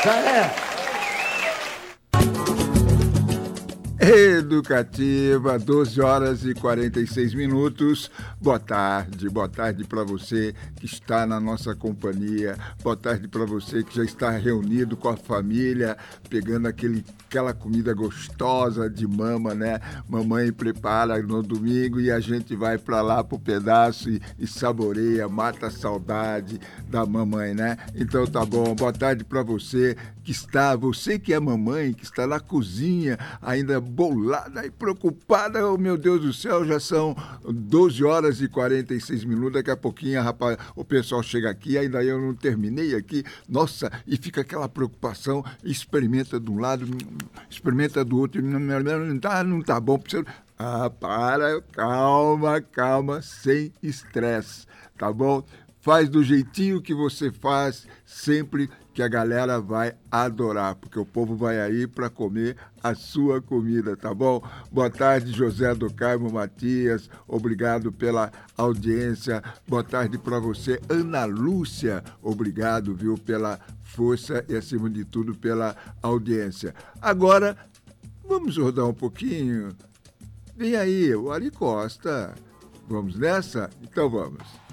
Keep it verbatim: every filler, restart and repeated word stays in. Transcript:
Já é. Educativa, doze horas e quarenta e seis minutos. Boa tarde, boa tarde para você que está na nossa companhia. Boa tarde para você que já está reunido com a família, pegando aquele, aquela comida gostosa de mama, né? Mamãe prepara no domingo e a gente vai para lá pro pedaço e, e saboreia, mata a saudade da mamãe, né? Então tá bom. Boa tarde para você que está, você que é mamãe, que está na cozinha, ainda bolada e preocupada. Oh, meu Deus do céu, já são doze horas e quarenta e seis minutos. Daqui a pouquinho, rapaz, o pessoal chega aqui, ainda eu não terminei aqui. Nossa, e fica aquela preocupação, experimenta de um lado, experimenta do outro, não tá, não tá bom. Ah, para, calma, calma, sem estresse, tá bom? Faz do jeitinho que você faz sempre, que a galera vai adorar, porque o povo vai aí para comer a sua comida, tá bom? Boa tarde, José do Carmo Matias, obrigado pela audiência. Boa tarde para você, Ana Lúcia, obrigado, viu, pela força e, acima de tudo, pela audiência. Agora, vamos rodar um pouquinho. Vem aí, o Ari Costa. Vamos nessa? Então vamos.